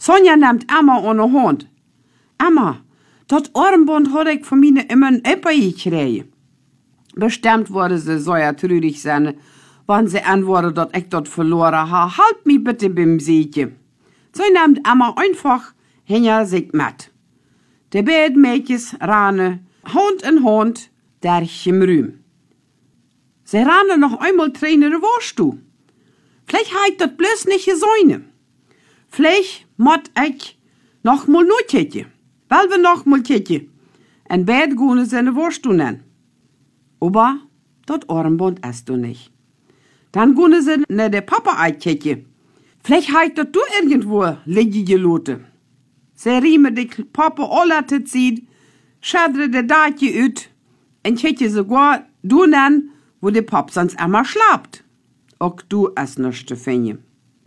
Sonja nimmt Emma ohne Hund. Emma, dat Armband hat ich von mir immer ein Epper gekriegt. Bestimmt wurde sie so ja trürig sein, wann sie antwortet, dass ich dort verloren habe. Halt mich bitte beim Siege. So nimmt Emma einfach hinter sich mit. Die beiden Mädchen rannen Hand in Hand durch im Rühm. Sie rannen noch einmal Tränen, warst du? Vielleicht heit dat bloß nicht gesäune. Vielleicht mott ich noch mal nur tätje. Weil wir noch mal tätje. En beid gune seine warst du nen. Aber dat Armband hast du nicht. Dann gune sie ne der Papa eitätje. Vielleicht heit dat du irgendwo liege gelote. Sie rieme de Papa alle te ziehen, schadre de Daatje ut, en tätje sogar du nen, wo de Pap sonst immer schlapt. Auch du es nicht zu finden.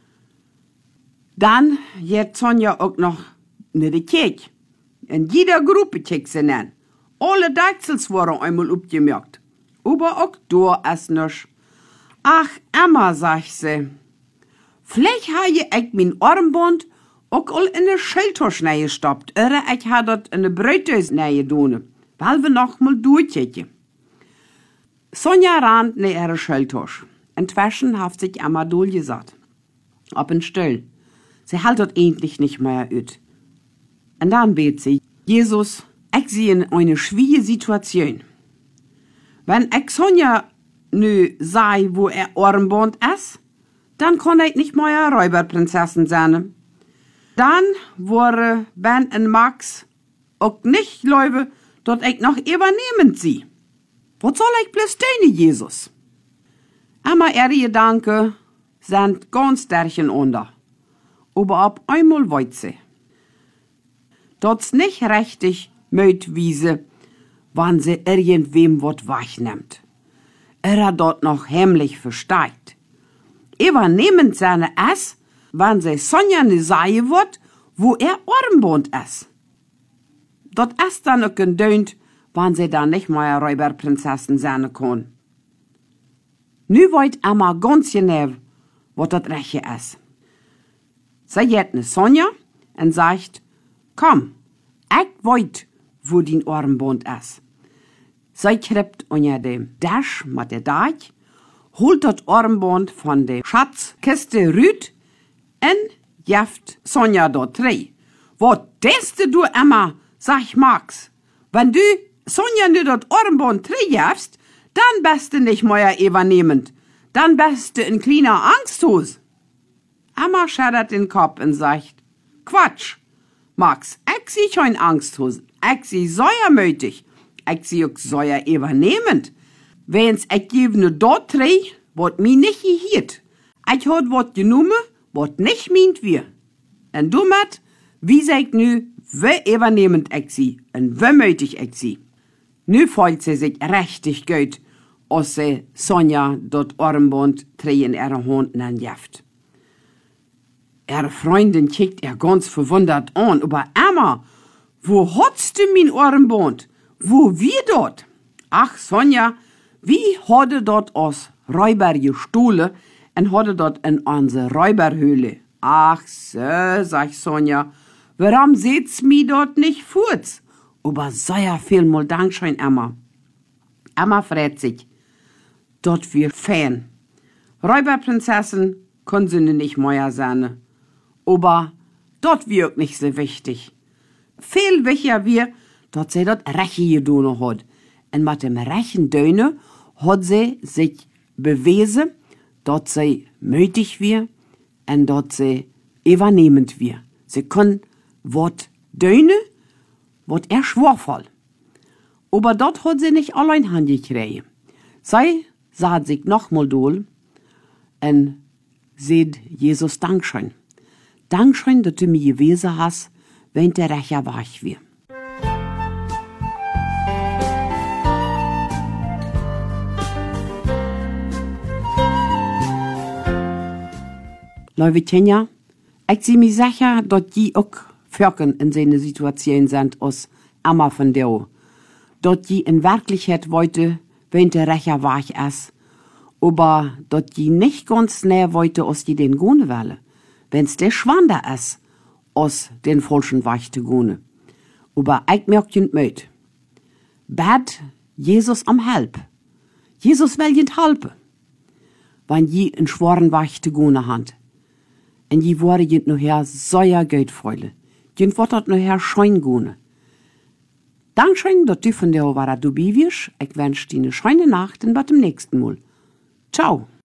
Dann geht Sonja auch noch in die Kirche. In jeder Gruppe kriegt sie nen. Alle Deichsels waren einmal aufgemerkt. Aber auch du es nicht. Ach, Emma, sagt sie, vielleicht habe ich mein Armband auch all in eine Schildtasche gestoppt. Oder ich habe das in eine Brötdose getan, weil wir noch mal durchkicken. Sonja rannt in ihre Schildtasche. Inzwischen hat sich Emma durchgesagt. Ob in Still. Sie hält dort endlich nicht mehr ut. Und dann bet sie, Jesus, ich sehe in eine schwierige Situation. Wenn ich Sonja nu sei, wo Armband ist, dann kann ich nicht mehr Räuberprinzessin sein. Dann wäre Ben und Max auch nicht Leute, dort ich noch übernehmen sie. Was soll ich bloß tun, Jesus? Emma ihre Gedanken sind ganz derchen unter. Aber ab einmal wollt sie. Dot's nicht richtig möt wiese, wann sie irgendwem wat wegnimmt. Hat dort noch heimlich versteigt. Übernehmend seine es, wann sie Sonja ne Seie wird, wo Armband ist. Dort ist dann auch gedönt, wann sie dann nicht mehr Räuberprinzessin sein kann. Nu weet Emma ganz genau, wat dat Reche ist. Sie geht ne Sonja und sagt, komm, ich weet, wo din Armband ist. Sie kriept unter dem Dash mit der Deich, holt dat Armband von der Schatzkiste rüt und jeft Sonja dort drei. Wat teste du, Emma, sag Max. Wenn du Sonja nu dat Armband drei jefst, dann bist du nicht mehr übernehmend. Dann bist du ein kleiner Angsthus. Emma schüttelt den Kopf und sagt, Quatsch. Max, ich sehe kein Angsthus. Ich sehe säuermütig. Ich sehe auch säuer übernehmend. Wenn's ich gebe nur dort drei, wat mi nicht gehiert. Ich hat wat genommen, wat nicht meint wir. Und damit, wie sagt nu, wie übernehmend ich sie und wie mötig ich sie. Nu fühlt sie sich richtig gut, als sie Sonja dort Armband in ihre Hand jeft. Ihre Freundin kickt ganz verwundert an, aber Emma, wo hatst du mein Armband? Wo wir dort? Ach, Sonja, wie hatte dort aus Räuber gestohlen und hatte dort in unsere Räuberhöhle. Ach so, sagt Sonja, warum seht's mi dort nicht furz? Aber sehr viel mal Dankeschön, Emma. Emma freut sich. Dort wir Fan. Räuberprinzessin können sie nicht mehr sein. Aber dort wird nicht so wichtig. Viel wichtiger wir, dort sie dort Reche gedonen hat. Und mit dem Rechen Döne hat sie sich bewiesen, dort sie mötig wir und dort sie übernehmend wir. Sie können wat Döne, wat schworvoll. Aber dort hat sie nicht allein Hand gekriegt. Sie sah sich nochmal dohl und seht Jesus Dankeschön. Dankeschön, dass du mir gewesen hast, wenn der Rächer war ich wir. Liebe Tanja, ich sehe mir sicher, dass die auch Völken in so einer Situation sind, als Emma von der. Dass die in Wirklichkeit wollte, wenn der Rächer war ich es. Aber dass die nicht ganz näher wollte, als die den gehen wollen. Wenn's der Schwander ist, aus den falschen Weg zu gehen. Aber ich merke nicht mit. Bad Jesus am Help. Jesus will jent helpen. Wenn je einen schweren Weg zu gehen habt. Und je wurde jent nachher sehr gut freuen. Jent wird das nachher schein gehen. Dankeschön, dass du von der war dabei warst. Ich wünsche dir eine schöne Nacht und bis zum nächsten Mal. Ciao.